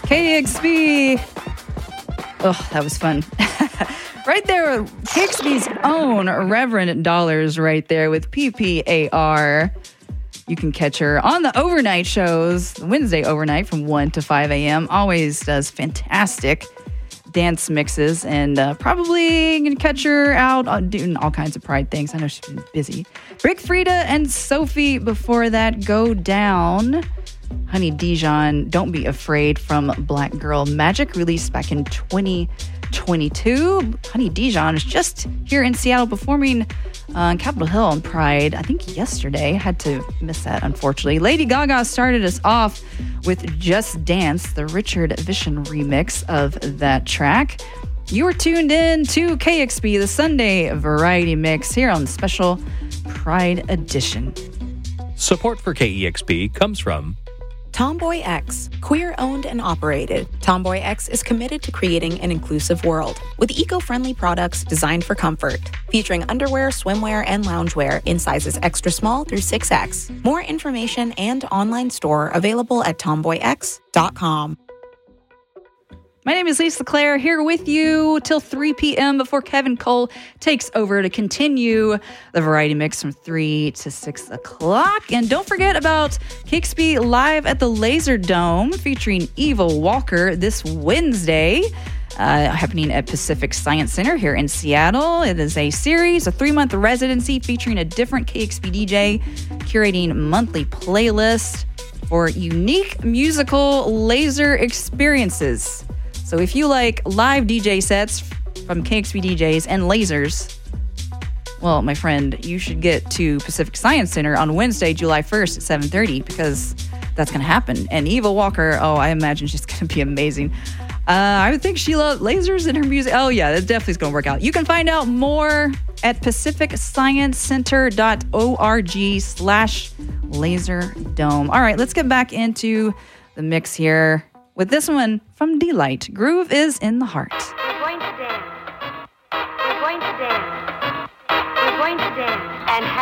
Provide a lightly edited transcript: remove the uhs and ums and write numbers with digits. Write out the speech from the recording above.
KEXP. Oh, that was fun. Right there, KEXP's own Reverend Dollars right there with PPAR. You can catch her on the overnight shows, the Wednesday overnight from 1 to 5 a.m. Always does fantastic dance mixes, and probably going to catch her out doing all kinds of Pride things. I know she's been busy. Brick Frida and Sophie before that go down. Honey Dijon, Don't Be Afraid from Black Girl Magic, released back in 2022. Honey Dijon is just here in Seattle performing on Capitol Hill on Pride, I think yesterday. Had to miss that, unfortunately. Lady Gaga started us off with Just Dance, the Richard Vishen remix of that track. You were tuned in to KEXP, the Sunday Variety Mix, here on the special Pride Edition. Support for KEXP comes from Tomboy X, queer-owned and operated. Tomboy X is committed to creating an inclusive world with eco-friendly products designed for comfort, featuring underwear, swimwear, and loungewear in sizes extra small through 6X. More information and online store available at tomboyx.com. My name is Lisa Claire, here with you till 3 p.m. before Kevin Cole takes over to continue the Variety Mix from 3 to 6 o'clock. And don't forget about KEXP Live at the Laser Dome featuring Eva Walker this Wednesday, happening at Pacific Science Center here in Seattle. It is a series, a 3-month residency featuring a different KEXP DJ, curating monthly playlists for unique musical laser experiences. So if you like live DJ sets from KEXP DJs and lasers, well, my friend, you should get to Pacific Science Center on Wednesday, July 1st at 7:30, because that's going to happen. And Eva Walker, I imagine she's going to be amazing. I would think she loves lasers in her music. Oh, yeah, that definitely is going to work out. You can find out more at pacificsciencecenter.org/laserdome. All right, let's get back into the mix here with this one from Delight. Groove is in the heart. We're going to dance. We're going to dance. We're going to dance. And